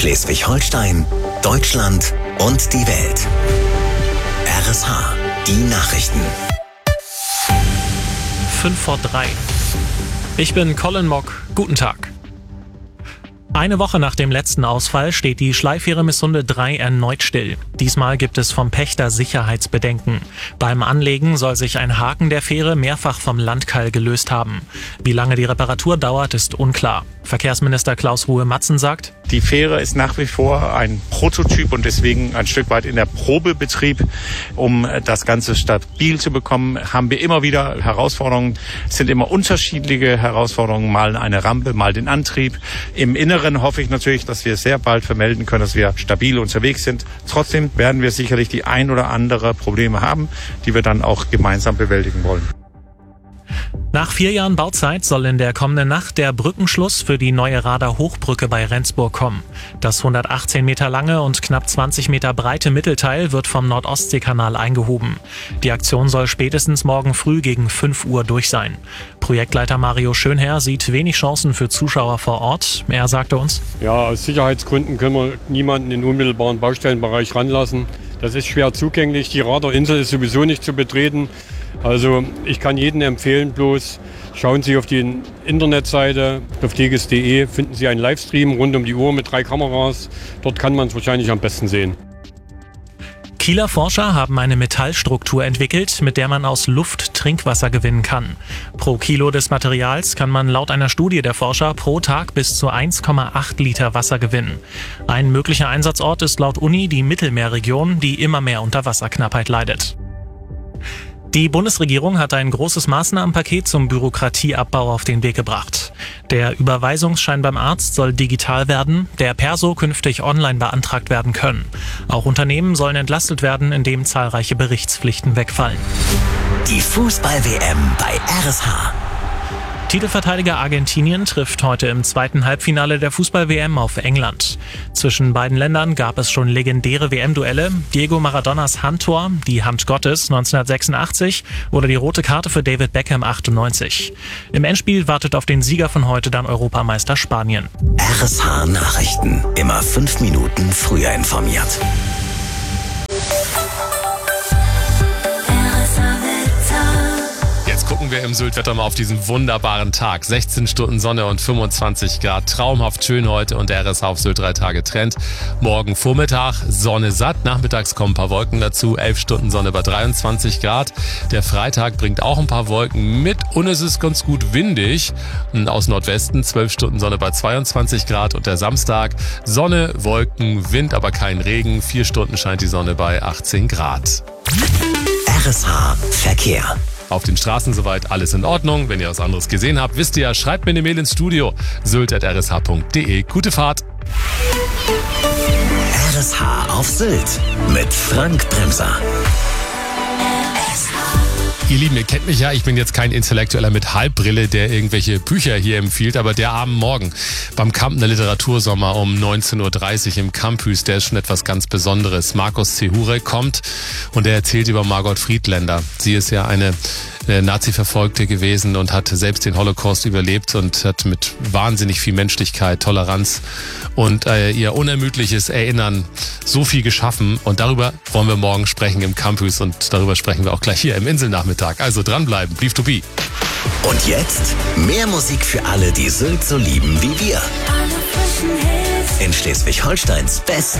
Schleswig-Holstein, Deutschland und die Welt. RSH, die Nachrichten. 2:55. Ich bin Colin Mock. Guten Tag. Eine Woche nach dem letzten Ausfall steht die Schleifähre Missunde 3 erneut still. Diesmal gibt es vom Pächter Sicherheitsbedenken. Beim Anlegen soll sich ein Haken der Fähre mehrfach vom Landkeil gelöst haben. Wie lange die Reparatur dauert, ist unklar. Verkehrsminister Klaus Ruhe-Matzen sagt: Die Fähre ist nach wie vor ein Prototyp und deswegen ein Stück weit in der Probebetrieb. Um das Ganze stabil zu bekommen, haben wir immer wieder Herausforderungen. Es sind immer unterschiedliche Herausforderungen, mal eine Rampe, mal den Antrieb. Im Inneren hoffe ich natürlich, dass wir sehr bald vermelden können, dass wir stabil unterwegs sind. Trotzdem werden wir sicherlich die ein oder andere Probleme haben, die wir dann auch gemeinsam bewältigen wollen. Nach 4 Jahren Bauzeit soll in der kommenden Nacht der Brückenschluss für die neue Rader Hochbrücke bei Rendsburg kommen. Das 118 Meter lange und knapp 20 Meter breite Mittelteil wird vom Nord-Ostsee-Kanal eingehoben. Die Aktion soll spätestens morgen früh gegen 5 Uhr durch sein. Projektleiter Mario Schönherr sieht wenig Chancen für Zuschauer vor Ort. Er sagte uns: Ja, aus Sicherheitsgründen können wir niemanden in den unmittelbaren Baustellenbereich ranlassen. Das ist schwer zugänglich. Die Raderinsel ist sowieso nicht zu betreten. Also ich kann jedem empfehlen, bloß schauen Sie auf die Internetseite, auf teges.de, finden Sie einen Livestream rund um die Uhr mit 3 Kameras. Dort kann man es wahrscheinlich am besten sehen. Kieler Forscher haben eine Metallstruktur entwickelt, mit der man aus Luft Trinkwasser gewinnen kann. Pro Kilo des Materials kann man laut einer Studie der Forscher pro Tag bis zu 1,8 Liter Wasser gewinnen. Ein möglicher Einsatzort ist laut Uni die Mittelmeerregion, die immer mehr unter Wasserknappheit leidet. Die Bundesregierung hat ein großes Maßnahmenpaket zum Bürokratieabbau auf den Weg gebracht. Der Überweisungsschein beim Arzt soll digital werden, der Perso künftig online beantragt werden können. Auch Unternehmen sollen entlastet werden, indem zahlreiche Berichtspflichten wegfallen. Die Fußball-WM bei RSH. Titelverteidiger Argentinien trifft heute im zweiten Halbfinale der Fußball-WM auf England. Zwischen beiden Ländern gab es schon legendäre WM-Duelle. Diego Maradonas Handtor, die Hand Gottes 1986 oder die rote Karte für David Beckham 98. Im Endspiel wartet auf den Sieger von heute dann Europameister Spanien. RSH Nachrichten. Immer 5 Minuten früher informiert. Gucken wir im Sylt-Wetter mal auf diesen wunderbaren Tag. 16 Stunden Sonne und 25 Grad. Traumhaft schön heute und der RSH auf Sylt 3 Tage Trend. Morgen Vormittag Sonne satt. Nachmittags kommen ein paar Wolken dazu. 11 Stunden Sonne bei 23 Grad. Der Freitag bringt auch ein paar Wolken mit und es ist ganz gut windig. Aus Nordwesten 12 Stunden Sonne bei 22 Grad und der Samstag Sonne, Wolken, Wind, aber kein Regen. 4 Stunden scheint die Sonne bei 18 Grad. RSH Verkehr. Auf den Straßen soweit alles in Ordnung. Wenn ihr was anderes gesehen habt, wisst ihr ja, schreibt mir eine Mail ins Studio. sylt@rsh.de. Gute Fahrt. RSH auf Sylt mit Frank Bremser. Ihr Lieben, ihr kennt mich ja, ich bin jetzt kein Intellektueller mit Halbbrille, der irgendwelche Bücher hier empfiehlt, aber der Abend morgen beim Kampener Literatursommer um 19.30 Uhr im Campus, der ist schon etwas ganz Besonderes. Markus Zehure kommt und er erzählt über Margot Friedländer. Sie ist ja eine Nazi-Verfolgte gewesen und hat selbst den Holocaust überlebt und hat mit wahnsinnig viel Menschlichkeit, Toleranz und ihr unermüdliches Erinnern so viel geschaffen. Und darüber wollen wir morgen sprechen im Campus und darüber sprechen wir auch gleich hier im Inselnachmittag. Also dranbleiben, Brief to be. Und jetzt mehr Musik für alle, die Sylt so lieben wie wir. In Schleswig-Holsteins besten